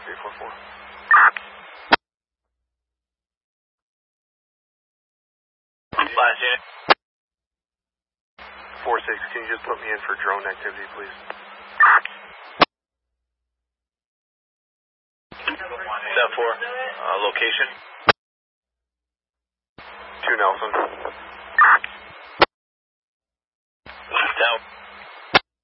6844. 46, can you just put me in for drone activity, please? Step 4, location? 2 Nelson.